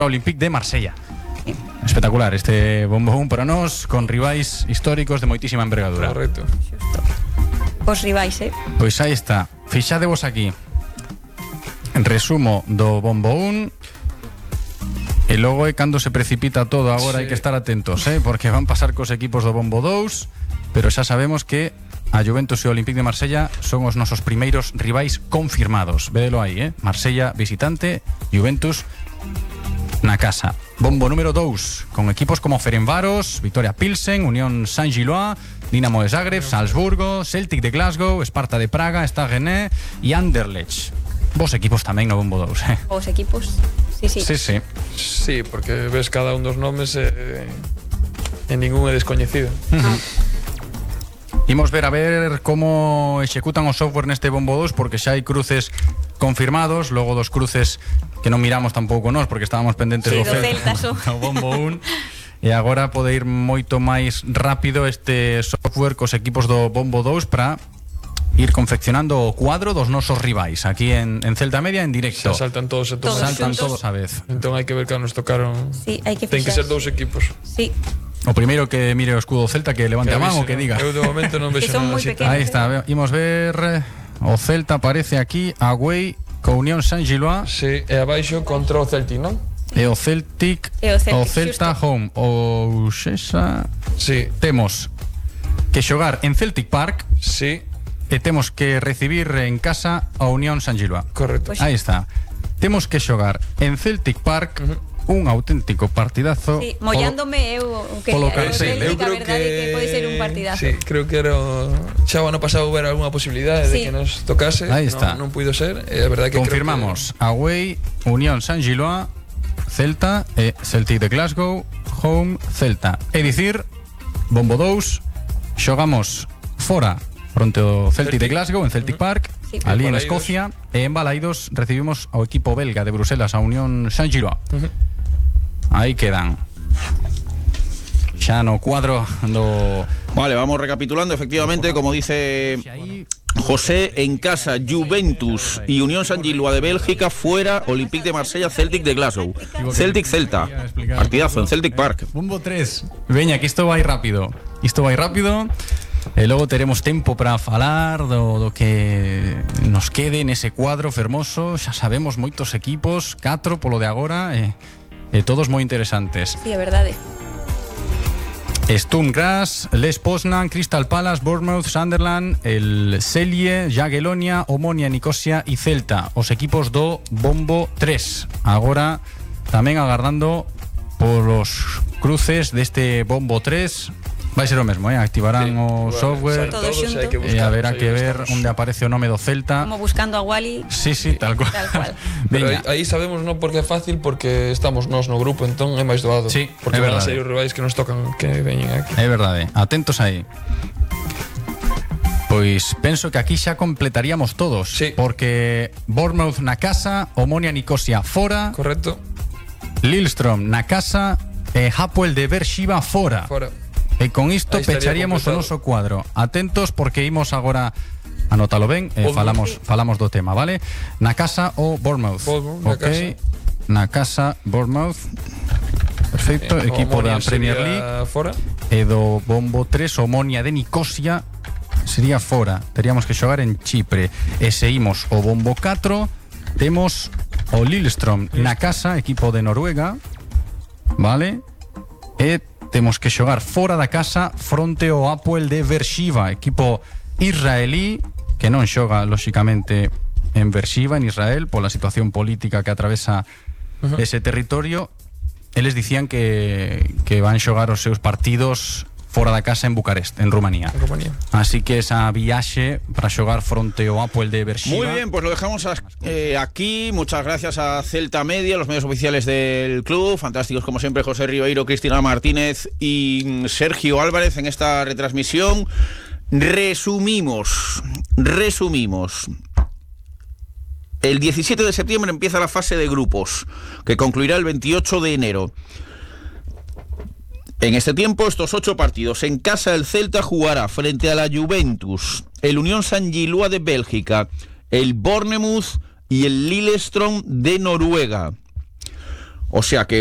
Olympique de Marsella. Espectacular este bombo 1 para nós, con rivais históricos de moitísima envergadura. Correcto. Os rivais, Pois aí está, fixadevos aquí resumo do bombo 1. E logo é cando se precipita todo. Agora hai que estar atentos, porque van pasar cos equipos do bombo 2. Pero xa sabemos que a Juventus e o Olympique de Marsella son os nosos primeiros rivais confirmados. Védelo aí, Marsella visitante, Juventus na casa. Bombo número 2, con equipos como Ferencváros, Victoria Pilsen, Unión Saint-Gilloise, Dinamo de Zagreb, Salzburgo, Celtic de Glasgow, Sparta de Praga, Stade Rennais e Anderlecht. Vos equipos tamén no bombo 2, Os equipos, sí. Sí, porque ves cada un dos nomes e ningún é descoñecido. Imos ver a ver como executan o software neste bombo 2, porque xa hai cruces confirmados, logo dos cruces que non miramos tampouco nós, porque estábamos pendentes do Celta no bombo 1. E agora pode ir moito máis rápido este software cos equipos do bombo 2 para ir confeccionando o cuadro dos nosos rivais aquí en Celta Media en directo. Xa saltan todos e saltan todos a vez. Entón hai que ver que nos tocaron. Sí, hai que ten que ser 2 equipos. Sí. O primeiro que mire o escudo Celta, que levante a man ou que diga. Eu de momento non vexo nada así. Aí está, imos ver. O Celta aparece aquí, away co Unión Saint-Gilloise. Sí, e abaixo contra o Celtic, non? E o Celtic, o Celta justo. Home. O Xesa. Sí. Temos que xogar en Celtic Park. Sí. E temos que recibir en casa a Unión Saint-Gilloise. Correcto. Aí está. Temos que xogar en Celtic Park. Un auténtico partidazo. Sí, mollándome eu que eu creo que pode ser un partidazo. Sí, creo que era xa o ano pasado houber algunha posibilidade de que nos tocase. Aí está. Non puido ser. É a verdade que confirmamos que... away Unión Saint-Gilloise, Celta e Celtic de Glasgow, home Celta. É dicir, bombo 2, xogamos fora fronte ao Celtic de Glasgow en Celtic Park. Sí, ali en Escocia, e en Balaidos recibimos ao equipo belga de Bruselas, a Unión Saint-Gilloise. Aí quedan. Xa no cuadro do... Vale, vamos recapitulando. Efectivamente, como dice José, en casa Juventus y Unión Saint-Gilloise de Bélgica, fuera Olympique de Marsella, Celtic de Glasgow. Celtic Celta, partidazo en Celtic Park. Bombo 3. Veña, que isto vai rápido. E logo teremos tempo para falar do que nos quede nese cuadro fermoso. Xa sabemos moitos equipos, 4 polo de agora, e todos moi interesantes. Sí, é verdade. Sturm Graz, Les Poznan, Crystal Palace, Bournemouth, Sunderland, el Celje, Jagiellonia, Omonia, Nicosia e Celta, os equipos do bombo 3. Agora tamén agardando polos cruces deste bombo 3. Vai ser o mesmo, activarán o software e haberá que ver onde aparece o nome do Celta. Como buscando a Wally. Sí, tal cual. Pero aí sabemos non porque é fácil, porque estamos nós no grupo, entón é máis doado. Sí, porque van a ser os rivais que nos tocan que veñen aquí. É verdade, atentos aí. Pois penso que aquí xa completaríamos todos, porque Bournemouth na casa, Omonia Nicosia fora. Correcto. Lillestrøm na casa e Hapoel de Beersheba fora. E con isto pecharíamos o noso cuadro. Atentos porque imos agora, anótalo ben, falamos do tema, vale? Na casa o Bournemouth. Na casa Bournemouth. Perfecto, equipo da Premier League. Fora. E do bombo 3, Omonia de Nicosia sería fora. Teríamos que xogar en Chipre. E seguimos o bombo 4. Temos o Lillestrøm na casa, equipo de Noruega. Vale? E temos que xogar fora da casa fronte ao Hapoel de Beersheba, equipo israelí que non xoga, lóxicamente, en Beersheba, en Israel, pola situación política que atravesa ese territorio. Eles dicían que van xogar os seus partidos fora da casa en Bucarest, en Rumanía. Así que esa viaxe para xogar fronte ao Hapoel de Beersheba. Muy bien, pues lo dejamos aquí. Muchas gracias a Celta Media, los medios oficiales del club, fantásticos como siempre, José Ribeiro, Cristina Martínez y Sergio Álvarez en esta retransmisión. Resumimos. El 17 de septiembre empieza la fase de grupos, que concluirá el 28 de enero. En este tiempo, estos 8 partidos. En casa, el Celta jugará frente a la Juventus, el Unión Saint-Gilloise de Bélgica, el Bournemouth y el Lillestrøm de Noruega. O sea que